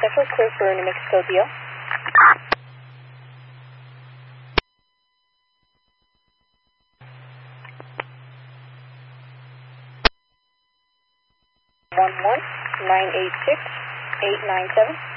Central, clear for New Mexico deal. One 986 897.